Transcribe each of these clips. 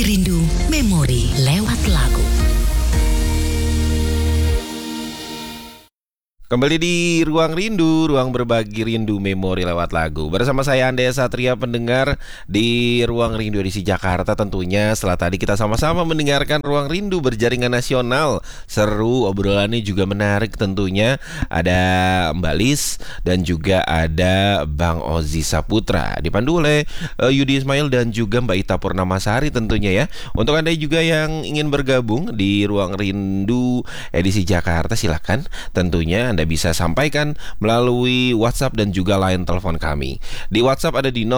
Berbagi rindu memori lewat lagu. Kembali di Ruang Rindu, ruang berbagi rindu memori lewat lagu. Bersama saya Ande Satria, pendengar di Ruang Rindu edisi Jakarta tentunya. Setelah tadi kita sama-sama mendengarkan Ruang Rindu berjaringan nasional. Seru, obrolannya juga menarik tentunya. Ada Mbak Lis dan juga ada Bang Ozi Saputra. Dipandu oleh Yudi Ismail dan juga Mbak Ita Purnamasari tentunya ya. Untuk Anda juga yang ingin bergabung di Ruang Rindu edisi Jakarta, silakan tentunya Anda bisa sampaikan melalui WhatsApp dan juga line telepon kami. Di WhatsApp ada di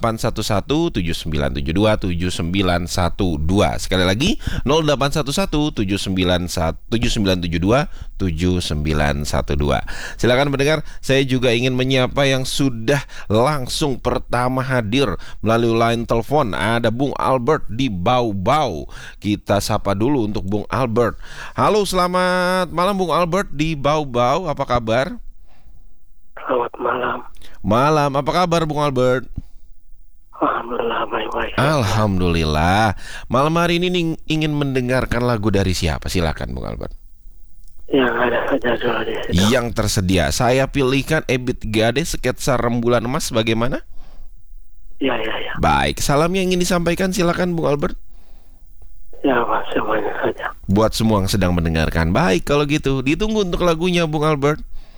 0811-7972-7912. Sekali lagi 0811-7972-7912. Silakan mendengar. Saya juga ingin menyapa yang sudah langsung pertama hadir melalui line telepon. Ada Bung Albert di Bau-Bau. Kita sapa dulu untuk Bung Albert. Halo, selamat malam Bung Albert di Bau-Bau. Apa kabar? Selamat malam. Malam, apa kabar Bung Albert? Alhamdulillah baik-baik. Alhamdulillah. Malam hari ini ingin mendengarkan lagu dari siapa? Silakan Bung Albert. Yang ada saja dulu di situ. Yang tersedia. Saya pilihkan Ebit Gade, Sketsa Rembulan Emas. Bagaimana? Ya. Baik, salam yang ingin disampaikan silakan Bung Albert. Ya, Pak, semuanya saja. Buat semua yang sedang mendengarkan. Baik, kalau gitu ditunggu untuk lagunya Bung Albert.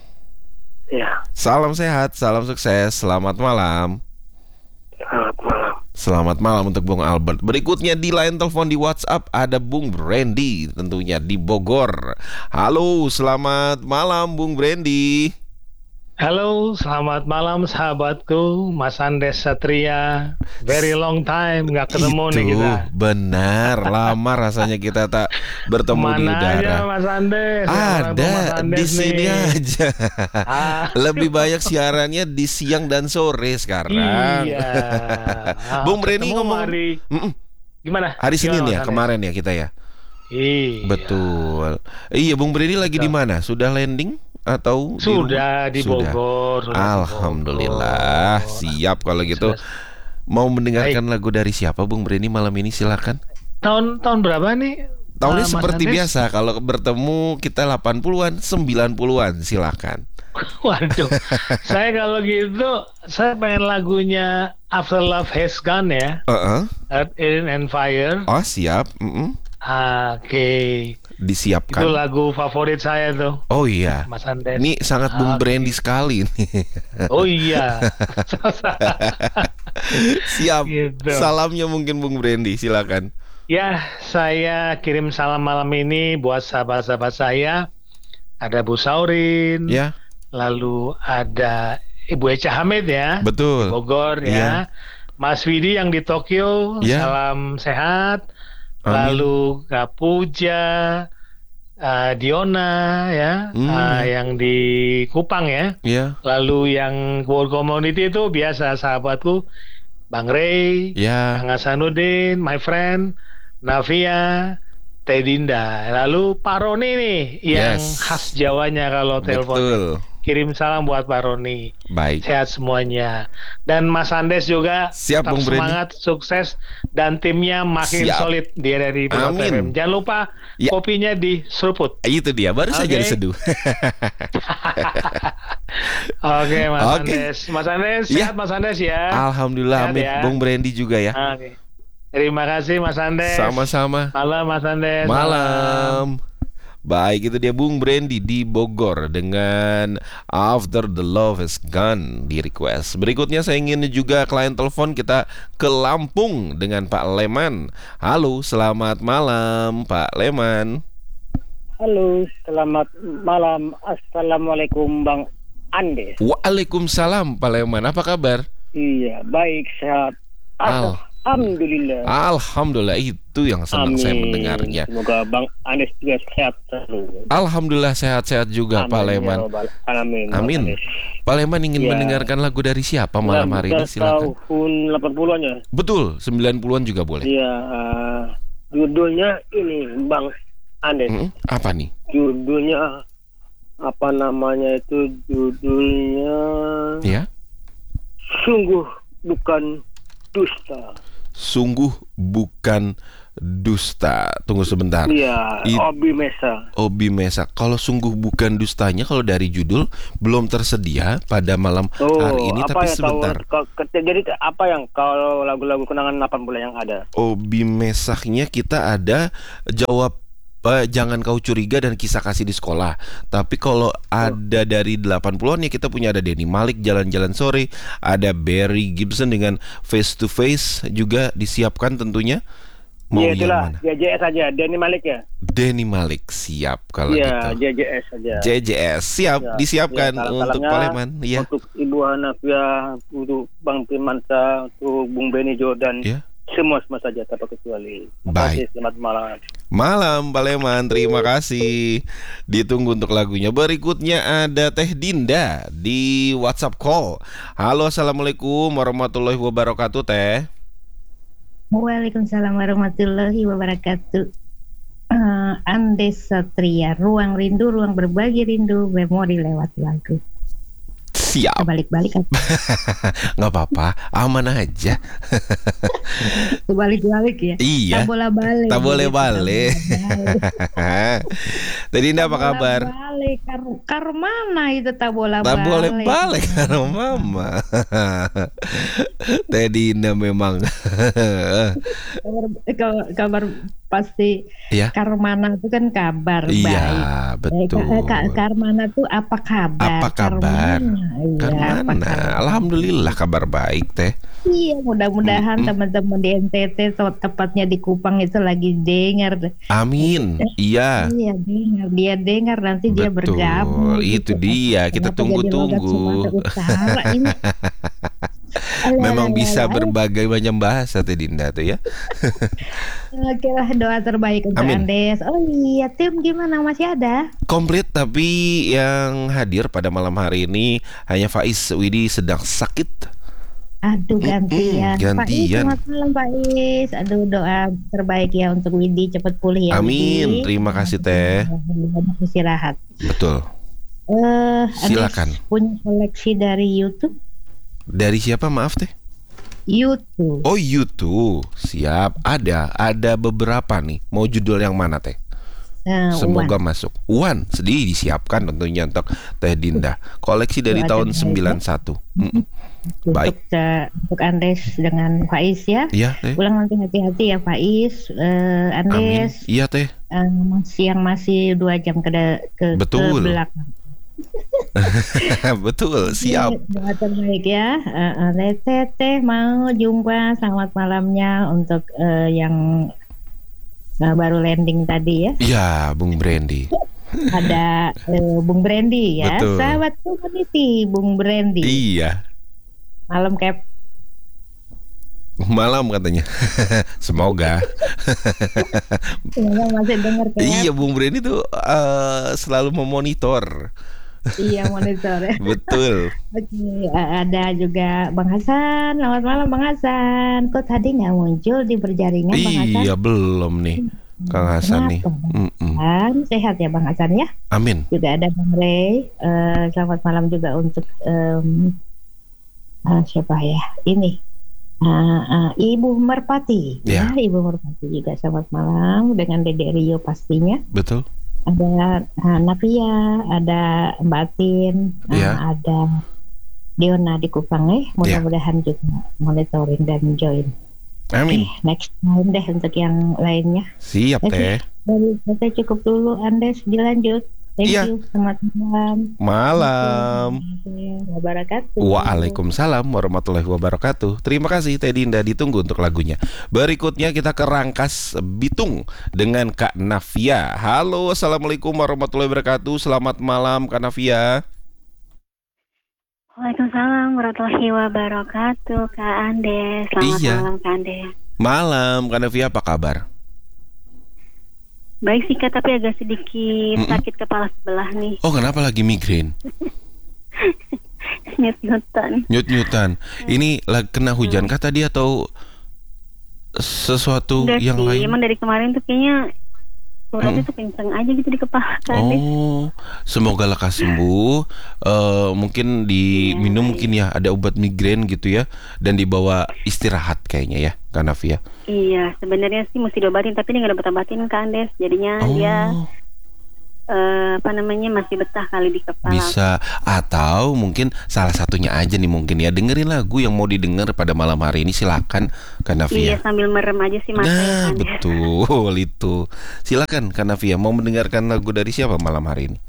Ya, Salam sehat, salam sukses. Selamat malam. selamat malam. Selamat malam untuk Bung Albert. Berikutnya di line telepon di WhatsApp ada Bung Brandy tentunya di Bogor. Halo, selamat malam Bung Brandy. Halo, selamat malam sahabatku, Mas Andes Satria. Very long time nggak ketemu nih kita. Benar, lama rasanya kita tak bertemu di Mana udara. aja Mas Andes? Ada Mas Andes di sini nih. aja. Ah. Lebih banyak siarannya di siang dan sore sekarang. Iya. Bung Breni Ketemu ngomong hari gimana? hari Senin Gimana, ya, Mas Andes? kemarin ya kita ya. Iya. Betul. Iya, Bung Breni lagi di mana? Sudah landing atau Sudah di rumah? Bogor. Sudah di Alhamdulillah, Bogor. siap kalau gitu. Mau mendengarkan lagu dari siapa Bung Breni malam ini, silakan. Tahun berapa nih? Tahunnya Mas seperti Andes? biasa, kalau bertemu kita 80-an, 90-an, silakan. Waduh, saya kalau gitu, saya pengen lagunya After Love Has Gone ya, Earth, Wind and Fire. Oh, siap. Oke, itu Disiapkan. lagu favorit saya tuh, Oh iya. Mas Andes. Ini sangat Bung Oke. Brandy sekali nih. Oh iya. Siap. Gitu. Salamnya mungkin Bung Brandy, silakan. Ya, saya kirim salam malam ini buat sahabat-sahabat saya. Ada Bu Saurin, Ya, lalu ada Ibu Echa Hamid ya, betul. Bogor Iya. ya. Mas Widi yang di Tokyo, Iya. salam sehat. Amin. Lalu Kak Puja, Diona ya, yang di Kupang ya. Ya, Lalu yang World Community itu biasa sahabatku, Bang Ray, ya. Kang Hasanuddin, my friend, Navia, Tedinda. Lalu Pak Roni nih, yang Yes. khas Jawanya kalau telepon. Betul. Kirim salam buat Pak Roni. Baik. Sehat semuanya. Dan Mas Andes juga Siap, tetap Bung Brady. semangat, sukses, dan timnya makin Siap. solid di RRI Pilot Amin. FM. Jangan lupa Ya. kopinya diseruput. Itu dia, baru saja Oke. diseduh. Oke, Mas Oke. Andes. Mas Andes, Ya. sehat Mas Andes ya. Alhamdulillah, Sehat amin. ya. Bung Brandy juga ya. Oke. Terima kasih Mas Andes. Sama-sama. Malam Mas Andes. Malam. Baik, itu dia Bung Brandy di Bogor dengan After the Love Is Gone di request. Berikutnya saya ingin juga klien telepon kita ke Lampung dengan Pak Leman. Halo, selamat malam Pak Leman. Halo, selamat malam. Assalamualaikum Bang Andes. Waalaikumsalam Pak Leman, apa kabar? Iya, baik, sehat. Alhamdulillah. Alhamdulillah, itu yang senang saya mendengarnya. Semoga Bang Andes juga sehat selalu. Alhamdulillah sehat-sehat juga Pak Leman. Amin. Amin. Pak Leman ingin Ya. mendengarkan lagu dari siapa malam hari ini? Silakan. Tahun 80-an ya. Betul, 90-an juga boleh. Iya, judulnya ini Bang Andes. Apa nih? Judulnya apa namanya itu? Judulnya Ya. Sungguh Bukan Dusta. sungguh bukan dusta. Tunggu sebentar. Iya, Obi Mesa. Obi Mesa. Kalau sungguh bukan dustanya, kalau dari judul belum tersedia pada malam hari ini, tapi sebentar. Jadi apa yang kalau lagu-lagu kenangan 80 yang ada? Obi Mesaknya kita ada jawab Jangan Kau Curiga dan Kisah Kasih di Sekolah. Tapi kalau ada dari 80-an ya kita punya ada Denny Malik, Jalan-Jalan Sore, ada Barry Gibson dengan Face to Face juga disiapkan tentunya. Mau ya, itulah, yang mana? JJS aja, Denny Malik ya. Denny Malik siap kalau ya, gitu. JJS aja. JJS siap ya, disiapkan ya, untuk Paleman. Ya. Untuk Ibu Hanafia, untuk Bang Firmansyah, untuk Bung Benny Jordan. Ya. Semua saja tanpa kecuali. Baik. Selamat malam. Malam Paleman, terima kasih. Ditunggu untuk lagunya. Berikutnya ada Teh Dinda di WhatsApp call. Halo, assalamualaikum warahmatullahi wabarakatuh, Teh. Waalaikumsalam warahmatullahi wabarakatuh. Andes Satria, Ruang Rindu, Ruang Berbagi Rindu, Memori lewat lagu. Siap. Balik-balik kan? Nggak apa-apa, aman aja. Balik-balik ya? Iya. Tak boleh balik. Tak boleh balik. Tadi Dinda apa kabar? Balik, mana itu tak boleh balik? Tak boleh balik karena mama. Tadi Dinda memang. kabar pasti. Ya. Karmana itu kan kabar baik. Iya, betul. Karmana itu apa kabar? Apa kabar? Karmana. Alhamdulillah kabar baik, Teh. Iya, mudah-mudahan teman-teman di NTT atau tepatnya di Kupang itu lagi dengar. Amin. Iya. Iya, dengar. Dia dengar nanti betul. Dia bergabung. Itu dia, kita tunggu-tunggu. Memang bisa berbagai macam bahasa Teh Dinda tuh ya. Oke lah, doa terbaik untuk Amin. Andes. Oh iya, tim gimana, masih ada? Komplit, tapi yang hadir pada malam hari ini hanya Faiz Widi sedang sakit. Aduh, gantian. Gantian. Selamat malam Faiz. Aduh, doa terbaik ya untuk Widi cepat pulih ya. Amin. Widi. Terima kasih Teh. Banyak istirahat. Betul. Andes Silakan. punya koleksi dari YouTube. Dari siapa, maaf Teh? YouTube. Oh, YouTube. Siap. Ada beberapa nih. Mau judul yang mana Teh? Semoga masuk. Wan, sedih disiapkan tentunya untuk Teh Dinda. Koleksi dari tahun 91. Baik. Untuk Andes dengan Faiz ya. Iya, Teh. Pulang nanti hati-hati ya Faiz. Andes. Amin. Iya, Teh. Masih 2 jam ke Betul. ke belakang. Betul, siap. Doa terbaik ya. Teh mau jumpa, selamat malamnya untuk yang baru landing tadi ya. Iya, Bung Brandy. Ada Bung Brandy ya. Betul. Sahabat community Bung Brandy. Iya. Malam Cap. Malam katanya. Semoga. Masih dengar Cap. Iya, Bung Brandy tuh selalu memonitor. Iya, monitor ya. Betul. Oke, ada juga Bang Hasan. Selamat malam Bang Hasan. Kok tadi nggak muncul di berjaringan Bang Hasan? Iya, belum nih Kang Hasan nih. Sehat ya Bang Hasan ya. Amin. Juga ada Bang Ray. Selamat malam juga untuk siapa ya? Ini Ibu Merpati. Ya. Ibu Merpati juga selamat malam dengan Dede Rio pastinya. Betul. Ada Navia, ada Mbak Tin, ada Diona di Kupang mudah-mudahan juga monitoring dan join. Amin. Next time deh untuk yang lainnya. Siap Teh. Dari kita cukup dulu, Andes dilanjut. Thank you. Selamat malam. Malam. Wabarakatuh. Waalaikumsalam warahmatullahi wabarakatuh. Terima kasih Teh Dinda, ditunggu untuk lagunya. Berikutnya kita ke Rangkas Bitung dengan Kak Navia. Halo, assalamualaikum warahmatullahi wabarakatuh. Selamat malam Kak Navia. Waalaikumsalam warahmatullahi wabarakatuh, Kak Andes. Selamat malam Kak Andes. Malam Kak Navia, apa kabar? Baik sih Kak, tapi agak sedikit sakit kepala sebelah nih. Oh, kenapa lagi migrain? Nyut-nyutan. Ini lagi kena hujan kah tadi atau sesuatu Udah yang sih, lain? emang dari kemarin tuh kayaknya Uratnya tuh kenceng aja gitu di kepala Kak Andes. Oh, semoga lekas sembuh. Mungkin diminum mungkin ya, ada obat migrain gitu ya, dan dibawa istirahat kayaknya ya, Kak Nafia. Iya, sebenarnya sih mesti diobatin tapi dia nggak dapat obatin Kak Andes. Jadinya dia masih betah kali di kepala. Bisa, atau mungkin salah satunya aja nih mungkin ya, dengerin lagu yang mau didengar pada malam hari ini, silakan Kak Nafia. Iya, sambil merem aja sih Mas. Nah, betul itu. Silakan Kak Nafia, mau mendengarkan lagu dari siapa malam hari ini?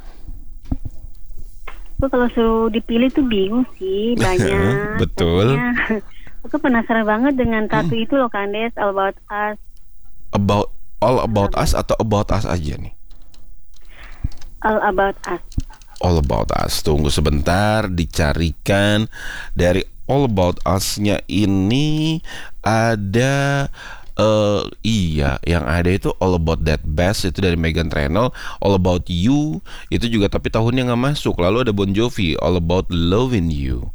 Aku kalau suruh dipilih tuh bingung sih, banyak. Betul. Aku penasaran banget dengan satu itu loh Kak Andes, All About Us. All About Us atau About Us aja nih? All About Us. All About Us. Tunggu sebentar, dicarikan. Dari All About Us-nya ini ada yang ada itu All About That Bass, itu dari Meghan Trainor. All About You itu juga tapi tahunnya nggak masuk. Lalu ada Bon Jovi, All About Loving You.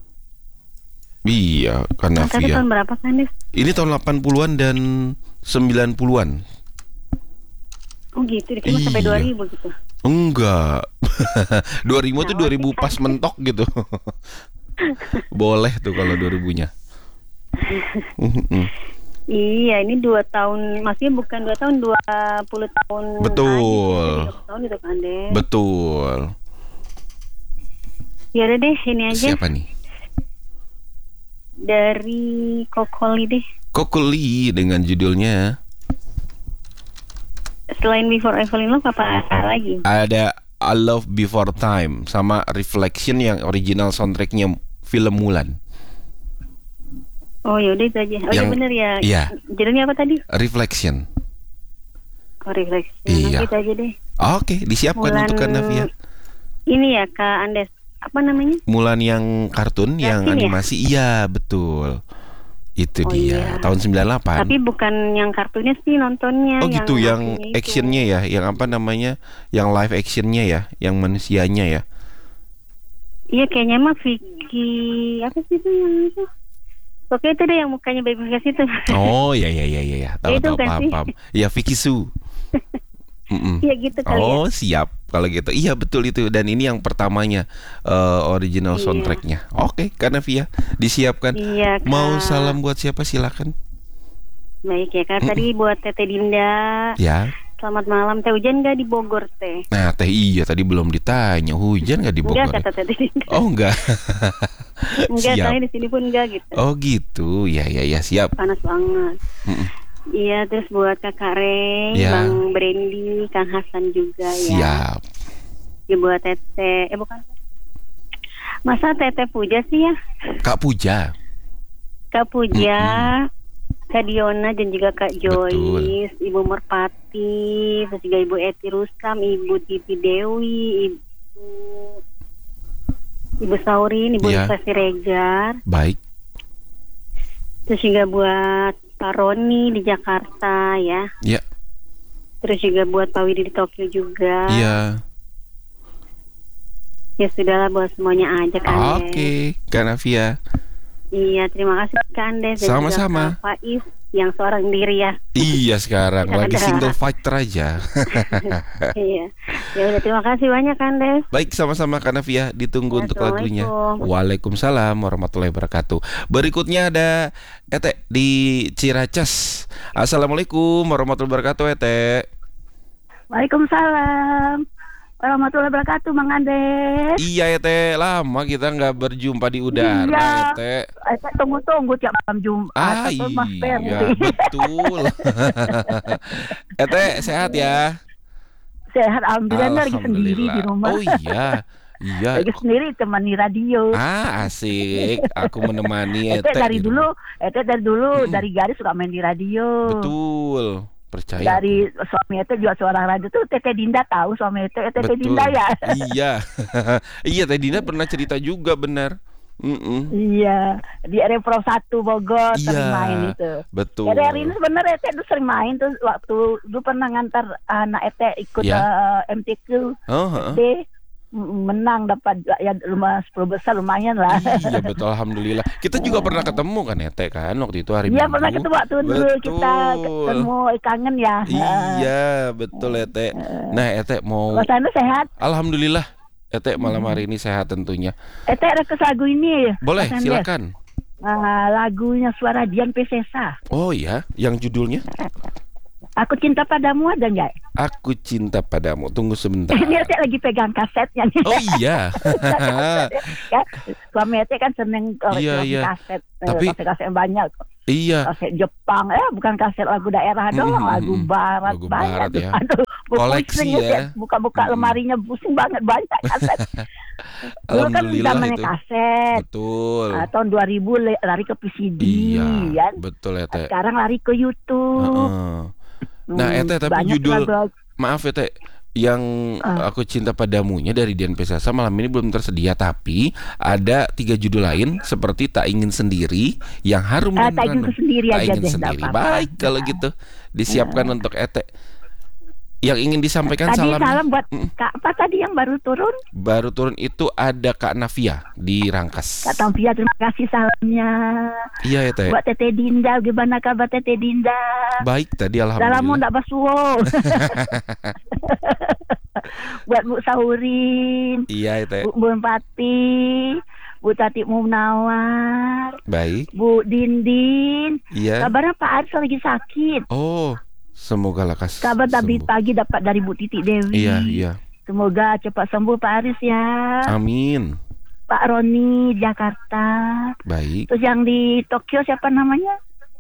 Iya, karena Tadi tahun berapa kan Des? ini tahun 80-an dan 90-an. Oh gitu, dikira sampai 2000 gitu. Enggak. 2000 tuh 2000 pas mentok gitu. Boleh tuh kalau 2000-nya. Iya, ini 2 tahun, maksudnya bukan 2 tahun, 20 tahun. Betul. 20 tahun itu kan deh. Betul. Ya udah deh, ini aja. Siapa nih? Dari Kokoli deh. Kokoli dengan judulnya. Selain Before I Fall in Love apa lagi? Ada I Love Before Time sama Reflection yang original soundtracknya film Mulan. Oh yaudah itu aja. Oh yang, bener ya. Iya. Judulnya apa tadi? Reflection. Oh Reflection. Iya. Itu aja deh. Oke, disiapkan Mulan, untuk Kak Nafia. Ini ya Kak Andes. Apa namanya? Mulan yang kartun, yang animasi. Ya? Iya, betul. Itu dia, tahun 98. Tapi bukan yang kartunnya sih nontonnya. Oh gitu, yang actionnya ya, yang apa namanya, yang live actionnya ya, yang manusianya ya. Iya kayaknya mah Vicky, apa sih itu yang itu? Oke itu deh yang mukanya babyface itu. Oh iya, tahu paham. Iya Vicky Su. Iya gitu kali ya. Oh siap kalau gitu. Iya betul itu, dan ini yang pertamanya original soundtracknya. Oke, Kak Nafia disiapkan. Iya, Kak. Mau salam buat siapa silakan. Baik ya Kak, tadi buat Teteh Dinda. Ya. Selamat malam. Teh hujan nggak di Bogor Teh? Nah Teh iya tadi belum ditanya hujan nggak di Bogor. Enggak kata Teteh Dinda. Oh enggak. Enggak, saya di sini pun enggak gitu. Oh gitu, ya siap. Panas banget. Iya, terus buat Kakak Rey, Bang Brandy, Kang Hasan juga ya. Siap. Ya buat Teteh, bukan. Masa Teteh Puja sih ya? Kak Puja. Kak Puja, Kak Diona dan juga Kak Joyce, Ibu Merpati, terus juga Ibu Eti Rustam, Ibu Titi Dewi, Ibu Saurin, Ibu Lisa Siregar. Baik. Terus juga buat Pak Roni di Jakarta ya. Iya. Terus juga buat Pak Widi di Tokyo juga. Iya. Ya sudahlah, buat semuanya aja Kak Andes. Oke, Kak Nafia. Iya, terima kasih Kak Andes. Sama-sama. Dan juga Kak Faiz yang seorang diri ya. Iya sekarang lagi single fighter aja. Iya. Ya udah, terima kasih banyak Kak Andes. Baik, sama-sama Kak Nafia, ditunggu untuk lagunya. Waalaikumsalam warahmatullahi wabarakatuh. Berikutnya ada Ete di Ciracas. Assalamualaikum warahmatullahi wabarakatuh Ete. Waalaikumsalam warahmatullahi wabarakatuh Mang Andes. Iya Ete, lama kita nggak berjumpa di udara. Iya. Ete. Tunggu tiap malam Jumat. Iya betul. Ete sehat ya? Sehat, alhamdulillah. Lagi sendiri di rumah. Oh iya. Iya. Lagi sendiri temani radio. Asik. Aku menemani Ete. Dari dulu dari Garis suka main di radio. Betul. Percaya. Dari suami Ete juga seorang radio tuh, Teteh Dinda tahu suami Ete. Teteh Dinda ya. Iya. Iya, Teteh Dinda pernah cerita juga, benar. Iya, di Repro 1 Bogor sering main itu. Betul. Hari ini sebenarnya Ete tuh sering main tuh, waktu dulu pernah ngantar anak Ete ikut MTQ. menang dapat ya 10 besar lumayan lah. Iya betul, alhamdulillah. Kita juga pernah ketemu kan Ete kan waktu itu hari Iya Minggu. pernah ketemu waktu dulu kita ketemu kangen ya. Iya betul Ete. Nah Ete mau. Mas Anda sehat? Alhamdulillah. Ete malam hari ini sehat tentunya. Ete request lagu ini. Boleh, Mas Andes. silakan. Lagunya Suara Dian Piscesa. Oh iya, yang judulnya Aku Cinta Padamu ada nggak? Aku Cinta Padamu. Tunggu sebentar. Ini Ete lagi pegang kasetnya nih. Oh iya. Ya, suami Ete kan seneng Iya. kaset. Tapi kaset banyak. iya. Kaset Jepang, bukan kaset lagu daerah doang, lagu barat Lagu banyak. barat ya. Aduh, Koleksi pusing ya. Buka-buka lemarinya pusing banget banyak kaset. Dulu kan Alhamdulillah zamannya itu. kaset. Betul. Tahun 2000 lari ke PCD Iya, kan. betul Ete. Sekarang lari ke YouTube. Nah Ete, tapi banyak judul lagu. maaf Ete, yang Aku Cinta Padamunya dari Dian Piscesa malam ini belum tersedia, tapi ada 3 judul lain seperti Tak Ingin Sendiri, Yang Harum dan Tak Ingin Ranum. Sendiri Tak aja Ingin deh, Sendiri. nggak apa-apa. Baik kalau gitu, disiapkan untuk Ete. Yang ingin disampaikan Tadi salam buat Kak apa tadi yang baru turun? baru turun itu ada Kak Navia di Rangkas. Kak Tampia, terima kasih salamnya. Iya Ete. Buat Tete Dinda, gimana kabar Tete Dinda? Baik tadi Salamu alhamdulillah. ndak basuo. Buat Bu Saurin, Iya Ete. Bu Empati, Bu Tati Munawar, Baik. Bu Dindin. Iya. Kabarnya Pak Aris lagi sakit. Oh, semoga lekas. Kabar tadi sembuh. pagi dapat dari Bu Titi Dewi. Iya. Semoga cepat sembuh Pak Aris ya. Amin. Pak Roni Jakarta. Baik. Terus yang di Tokyo siapa namanya?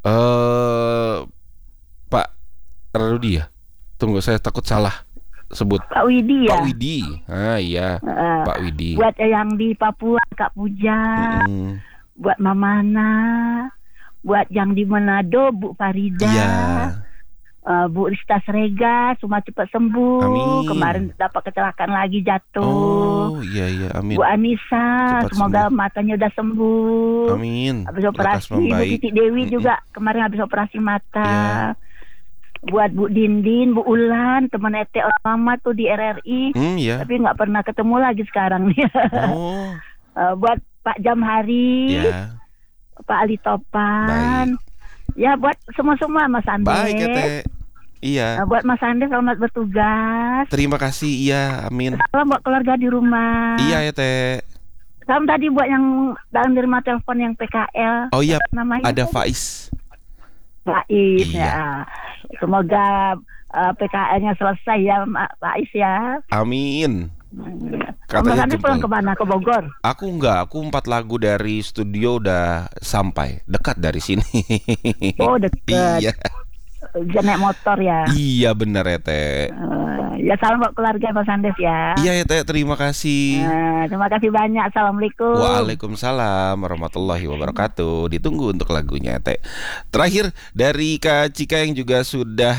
Pak Rudi ya. Tunggu, saya takut salah sebut. Pak Widi ya. Pak Widi. Ah iya. Pak Widi. Buat yang di Papua Kak Puja. Buat Mamana. Buat yang di Manado Bu Farida. Iya. Bu Rista Srega, semua cepat sembuh. Amin. Kemarin dapat kecelakaan lagi jatuh. Oh iya amin. Bu Anissa, Cepat semoga matanya udah sembuh. Amin. Habis Lekas operasi. Bu membaik. Titi Dewi juga kemarin habis operasi mata. Iya. Buat Bu Dindin, Bu Ulan, teman Ete lama tuh di RRI. Iya. Tapi nggak pernah ketemu lagi sekarang nih. Oh. Buat Pak Jamhari, Iya. Pak Ali Topan. Baik. Ya buat semua Mas Andes. Baik Ete. Iya. Buat Mas Andes selamat bertugas. Terima kasih. Iya, amin. Salam buat keluarga di rumah. Iya Ete. Salam tadi buat yang dalam nerima telepon yang PKL. Oh iya, Namanya ada tadi? Faiz. Faiz Iya. ya. Semoga PKL-nya selesai ya Faiz ya. Amin. Mas Katanya Andes pulang jempol. kemana? Ke Bogor? Aku enggak, aku 4 lagu dari studio udah sampai, dekat dari sini. Oh deket. Iya. Dia naik motor ya. Iya benar Ete. Ya salam buat keluarga Mas Andes ya. Iya Ete, terima kasih. Terima kasih banyak. Assalamualaikum. Waalaikumsalam warahmatullahi wabarakatuh. Ditunggu untuk lagunya Ete. Terakhir dari Kak Cika yang juga sudah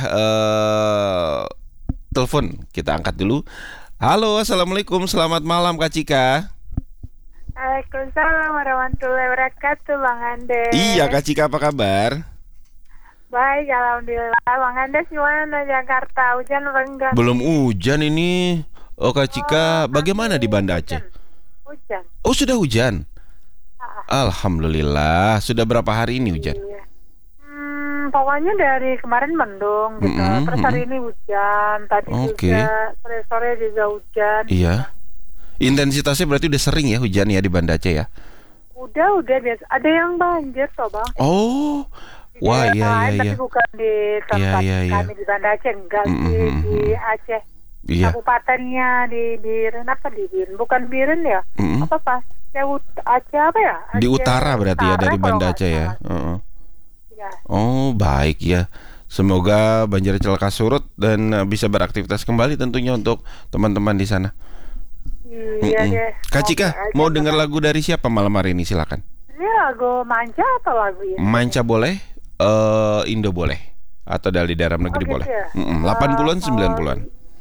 telepon, kita angkat dulu. Halo, assalamualaikum, selamat malam Kak Cika. Waalaikumsalam warahmatullahi wabarakatuh, Bang Andes. Iya Kak Cika, apa kabar? Baik, alhamdulillah. Bang Andes gimana Jakarta? Hujan apa enggak? Belum hujan ini. Oh Kak Cika, bagaimana di Banda Aceh? Hujan. Oh sudah hujan. Alhamdulillah. Sudah berapa hari ini hujan? Iya. Pokoknya dari kemarin mendung gitu. Terus hari ini hujan. Tadi juga sore-sore juga hujan. Iya. Intensitasnya berarti udah sering ya hujan ya di Banda Aceh ya? Udah biasa. Ada yang banjir toh Bang. Oh. Wah iya. Tapi bukan di tempat kami di Banda Aceh, enggak di Aceh. Iya. Kabupatennya di Biren apa di Biren? Bukan Biren ya? Apa pas? Aceh apa ya? Aceh di utara berarti ya dari Banda Aceh ya. Ya. Oh baik ya. Semoga banjir celaka surut dan bisa beraktivitas kembali tentunya untuk teman-teman di sana. Iya deh. Kak Cika mau dengar lagu dari siapa malam hari ini, silakan. Ini lagu Manca atau lagu ini? Manca boleh, Indo boleh, atau dari dalam negeri gitu boleh. Ya? 80-an 90-an.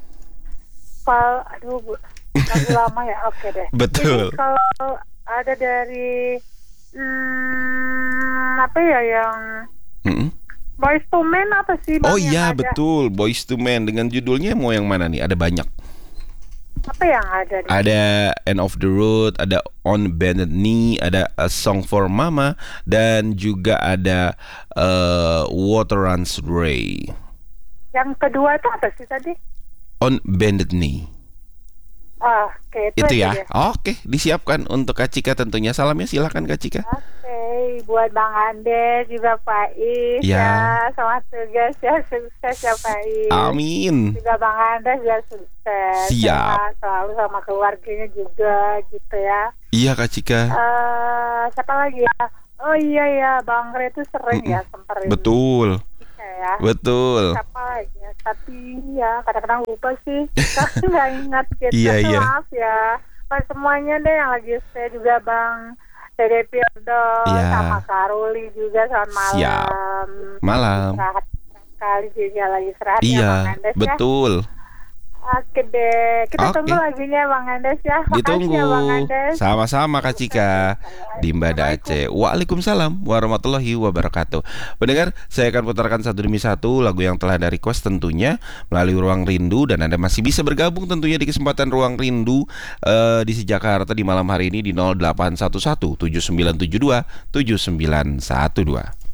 Aduh Bu, lagu lama ya. Oke deh. Betul. Jadi kalau ada dari apa ya yang Boyz II Men apa sih Bang? Oh iya betul, Boyz II Men. Dengan judulnya mau yang mana nih? Ada banyak. Apa yang ada? Ada End of the Road, ada On Bended Knee, ada A Song for Mama, dan juga ada Water Runs Dry. Yang kedua itu apa sih tadi? On Bended Knee. Oke, itu ya. Oke, disiapkan untuk Kak Cika tentunya. Salamnya silakan Kak Cika. Oke, buat Bang Andes juga Pak Is ya. Selamat tugas ya, sukses ya Pak Is. Amin. Juga Bang Andes ya sukses. Siap. Selalu sama keluarganya juga gitu ya. Iya Kak Cika. Siapa lagi ya? Oh iya ya, Bang Re itu sering ya semperin. Betul. Ya. Betul. Siapa lagi ya? Tapi ya kadang-kadang lupa sih. Tapi nggak ingat gitu. Iya. Maaf ya. Pas semuanya deh yang lagi stay juga Bang Dede Pirdo sama Karuli juga selamat malam. Siap. Malam. Istirahat sekali juga lagi istirahat ya Bang Andes betul. Ya. Oke deh, kita tunggu lagunya Bang Andes ya. Ditunggu. Ya, Bang Andes. Sama-sama Kak Cika di Mbada Aceh. Waalaikumsalam warahmatullahi wabarakatuh. Pendengar, saya akan putarkan satu demi satu lagu yang telah ada request tentunya melalui Ruang Rindu, dan Anda masih bisa bergabung tentunya di kesempatan Ruang Rindu di Jakarta di malam hari ini di 0811 7972 7912.